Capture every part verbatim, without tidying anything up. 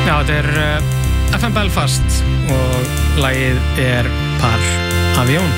Já, þetta er uh, F M Belfast og lagið er Par Avión.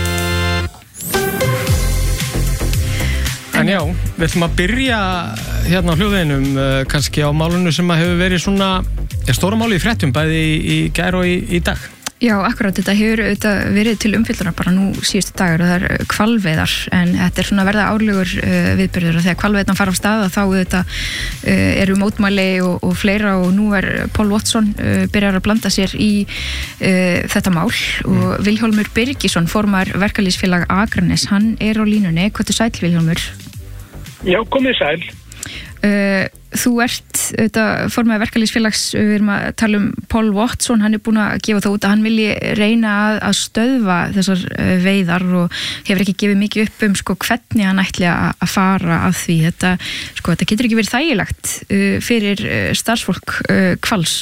En já, við ætlum að byrja hérna á hljóðveginum, uh, kannski á málunu sem að hefur verið svona ja, stóra máli í fréttum, bæði í, í gær og í, í dag. Já, akkurat, þetta hefur auðvitað verið til umfyllunar bara nú síðustu dagar og það er hvalveiðar, en þetta er svona verða árlegur uh, viðburður og þegar hvalveiðan fara af stað þá auðvitað uh, eru mótmæli og, og fleira og nú er Paul Watson uh, byrjar að blanda sér í uh, þetta mál og mm. Vilhjálmur Birgisson, formar verkalýðsfélag Akranes, hann er á línunni. Hvað er sæl, Vilhjálmur? Já, komið sæl. Uh, þú ert þetta, formaður verkalýðsfélags, við erum að tala um Paul Watson, hann er búin að gefa það út að hann vilji reyna að, að stöðva þessar uh, veiðar og hefur ekki gefið mikið upp um sko, hvernig hann ætli að, að fara að því. Þetta, sko, þetta getur ekki verið þægilegt uh, fyrir uh, starfsfólk uh, hvals.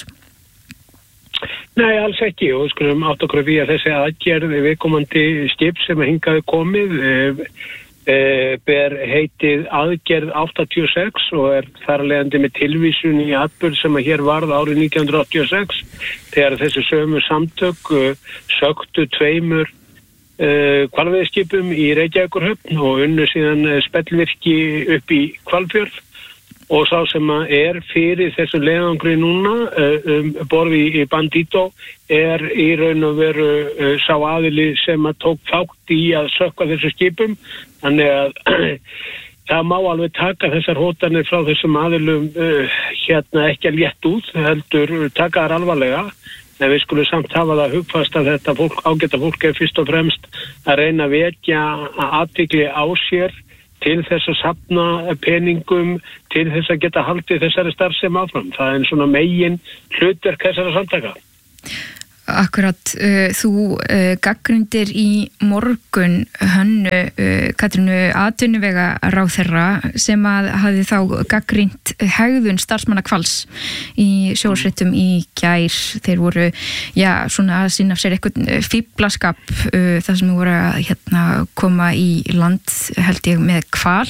Nei, alls ekki og skulum átt okkur við að þessi aðgerð viðkomandi skip sem hingaði komið uh, Uh, ber heitið aðgerð áttatíu og sex og er þar leiðandi með tilvísun í atburð sem að hér varð árið nítján hundruð áttatíu og sex þegar þessi sömu samtök uh, söktu tveimur uh, hvalveiðiskipum í Reykjavíkurhöfn og unnu síðan uh, spellvirki upp í Hvalfjörð og sá sem að er fyrir þessu leiðangri núna uh, um, borði í Bandito er í raun og veru uh, sá aðili sem að tók þátt í að sökka þessu skipum. Þannig að það má alveg taka þessar hótanir frá þessum aðilum uh, hérna ekki að létt út, heldur taka þær alvarlega. En við skulum samt hafa það hugfast að þetta fólk, ágæta fólk er fyrst og fremst að reyna að vekja athygli á sér til þess að safna peningum, til þess að geta haldið þessari starfsemi áfram. Það er svona megin hlutverk þessara samtaka. Akkurat, uh, þú uh, gagnrýndir í morgun Hönnu uh, Katrínu atvinnuvegaráðherra sem að hafði þá gagnrýnt hegðun starfsmanna hvals í sjónvarpsfréttum í gær. Þeir voru, já, svona að sýna af sér eitthvað fíflaskap uh, þar sem voru að hérna, koma í land, held ég, með hval.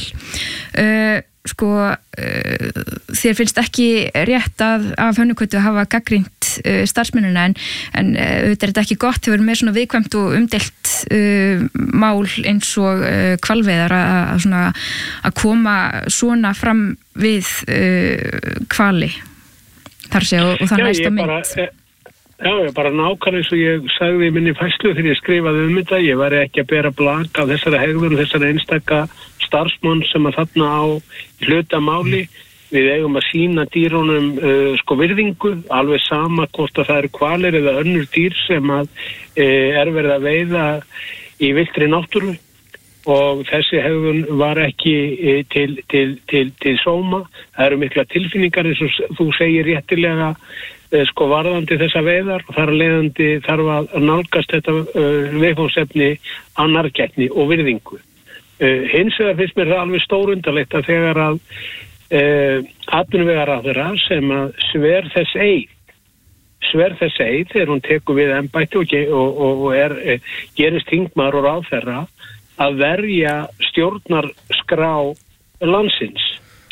Uh, sko, uh, þér finnst ekki rétt að af Hönnukötu að hafa gagnrýnt uh, starfsmennina en, en uh, þetta er þetta ekki gott, þau eru með svona viðkvæmt og umdeilt uh, mál eins og uh, hvalveiðar að, að, svona, að koma svona fram við uh, hvali þar sé og, og það næsta mynd. Bara, já, ég bara nákvæmlega eins og ég sagði í minni færslu þegar ég skrifaði um þetta, ég var ekki að bera blak af þessari hegðun, þessari einstaka starfsmann sem að þarna á hlutamáli. Við eigum að sýna dýrunum uh, sko virðingu, alveg sama hvort að það eru hvalir eða önnur dýr sem að uh, er verið að veiða í villtri náttúru og þessi hegðun var ekki uh, til, til, til, til sóma. Það eru mikla tilfinningar eins og þú segir réttilega uh, sko varðandi þessa veiðar og þar leiðandi þarf að nálgast þetta uh, viðfangsefni á nærgætni og virðingu. Uh, hins vegar finnst mér það alveg stórundalegt að þegar að uh, atvinnuvegaráðherra sem að sver þess eið, sver þess eið þegar hún tekur við embætti og, og, og er, uh, gerist þingmaður og ráðherra að verja stjórnarskrá landsins.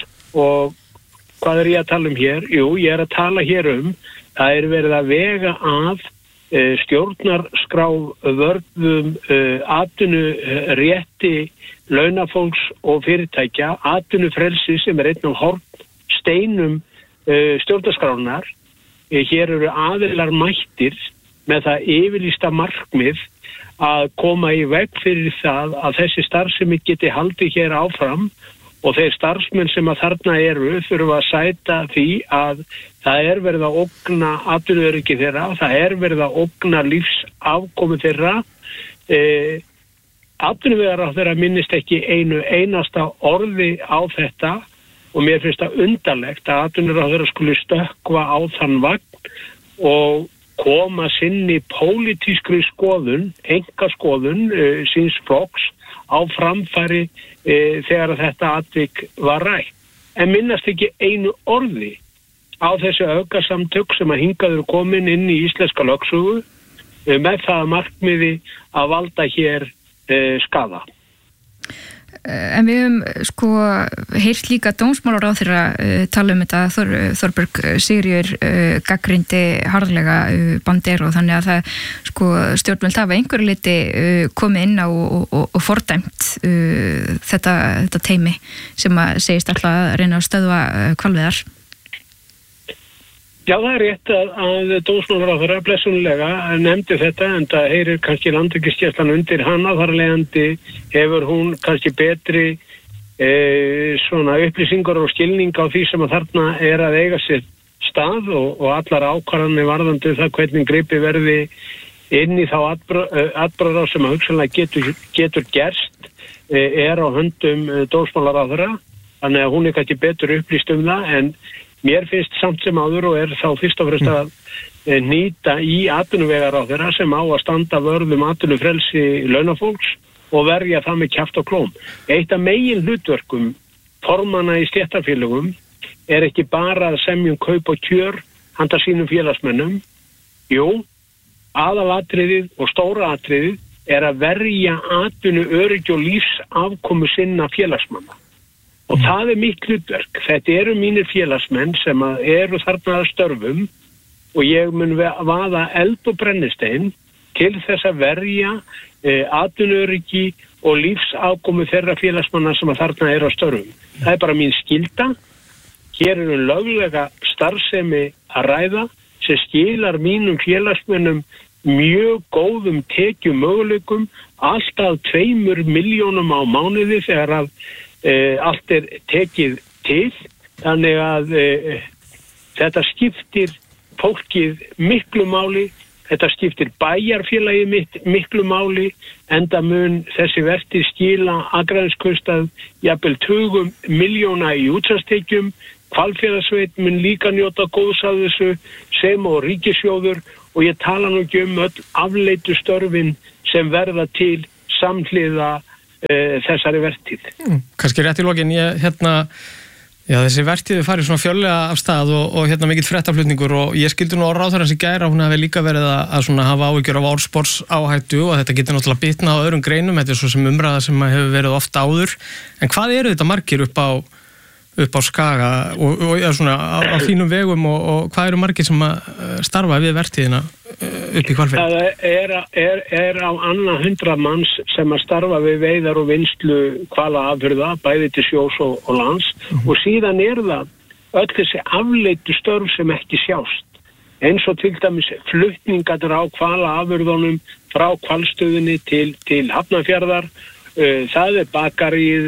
Og hvað er ég að tala um hér? Jú, ég er að tala hér um, það er verið að vega að uh, stjórnarskrá vörðum uh, atvinnurétti launafólks og fyrirtækja, atvinnufrelsi sem er einn af hornsteinum uh, stjórnarskrárinnar. Uh, hér eru aðilar mættir með það yfirlýsta markmið að koma í veg fyrir það að þessi starfsemi geti haldið hér áfram og þeir starfsmenn sem að þarna eru þurfa að sæta því að það er verið að ógna atvinnuöryggi þeirra, það er verið að ógna lífsafkomu þeirra. Uh, Atvinnuvegaráðherra minnist ekki einu einasta orði á þetta og mér finnst það undarlegt að atvinnuvegaráðherra skuli stökkva á þann vagn og koma sinni pólitískri skoðun, einkaskoðun uh, síns flokks á framfæri uh, þegar þetta atvik var rætt. En minnast ekki einu orði á þessi öfgasamtök sem að hingaður komin inn í íslenska lögsögu uh, með það markmiði að valda hér skada. En við höfum sko heyrt líka dómsmálaráðherra uh, tala um þetta, Þor, Þorberg Sigríður uh, gaggrindi harðlega uh, Bandero, þannig að það sko stjórnvöld hafa einhverju liti uh, komið inn á og, og, og fordæmt uh, þetta, þetta teimi sem að segist alltaf að reyna að stöðva uh, hvalveiðar. Já, það er rétt að, að dómsmálaráðherra blessunlega nefndi þetta, en það heyrir kannski landhelgisgæslan undir hana, þar leiðandi hefur hún kannski betri e, svona upplýsingar og skilning á því sem að þarna er að eiga sér stað og, og allar ákvarðanir varðandi það hvernig gripi verði inn í þá atburðarás sem að hugsanlega getur, getur gerst e, er á höndum dómsmálaráðherra, þannig að hún er kannski betur upplýst um það, en mér finnst samt sem áður og er þá fyrst og fremst að mm. nýta í atvinnuvegaráðherra sem á að standa vörðum atvinnufrelsi launafólks og verja það með kjaft og klóm. Eitt af megin hlutverkum formanna í stéttarfélögum er ekki bara að semjum kaup og kjör handa sínum félagsmennum. Jú, aðalatriðið og stóra atriðið er að verja atvinnu öryggi og lífsafkomu sinna félagsmanna. Og það er mitt hlutverk. Þetta eru mínir félagsmenn sem eru þarna að störfum og ég mun vaða eld og brennistein til þess að verja e, atvinnuöryggi og lífsafkomu þeirra félagsmanna sem þarna eru að störfum. Það er bara mín skylda. Hér eru löglega starfsemi að ræða sem skilar mínum félagsmennum mjög góðum tekjum möguleikum, alltaf tveimur miljónum á mánuði þegar að Uh, allt er tekið til, þannig að uh, þetta skiptir fólkið miklu máli, þetta skiptir bæjarfélagið mitt miklu máli, enda mun þessi verti skila Akraneskustað jafnvel tugum miljóna í útsvarstekjum, Hvalfjarðarsveit mun líka njóta góðs af þessu sem og ríkissjóður, og ég tala nú ekki um öll afleitu störfin sem verða til samhliða þessari vertíð. Mm, kannski rétt í lokin, ég, hérna, já, þessi vertíð farið svona fjöllega af stað og, og hérna mikill fréttaflutningur og ég skildi nú á ráðherrans í gær að hún hafi líka verið að, að svona hafa áhyggjur af árspors áhættu og þetta getur náttúrulega bitna á öðrum greinum, þetta er svo sem umræða sem hefur verið oft áður, en hvað eru þetta margir upp á upp á Skaga og, og ja, svona á, á þínum vegum og, og hvað eru margir sem að starfa við vertíðina upp í Hvalfjörð? Það er, er, er á annað hundrað manns sem að starfa við veiðar og vinnslu hvalaafurða, bæði til sjós og, og lands uh-huh. og síðan er það öll þessi afleitu störf sem ekki sjást, eins og til dæmis flutningar á hvalaafurðunum frá hvalstöðinni til, til Hafnarfjarðar. Það er bakarið,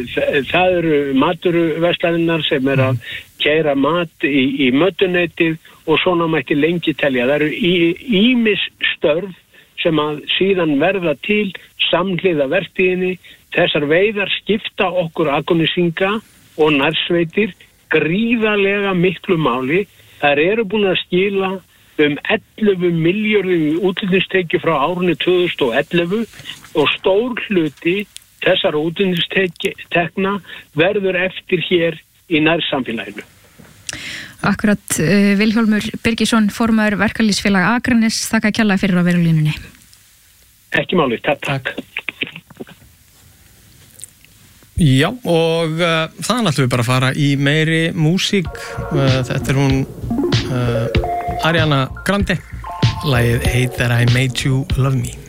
það eru maturverslanirnar sem er að keyra mat í, í mötuneytið og svona mætti lengi telja. Það eru ýmis störf sem að síðan verða til samhliða vertíðinni. Þessar veiðar skipta okkur Akurnesinga og nærsveitir gríðarlega miklu máli. Þær eru búin að skila um ellefu milljörðum í útflutningstekjur frá árinu tvö þúsund og ellefu og stór hluti þessar útflutningstekna verður eftir hér í nærsamfélaginu. Akkurat, uh, Vilhjálmur Birgisson, formaður Verkalýðsfélag Akranes, þakka kærlega fyrir að vera á línunni. Ekki máli, takk, takk. Já, og uh, þannig ætlum við bara að fara í meiri músík. Uh, þetta er hún uh, Ariana Grande, lagið Hate That I Made You Love Me.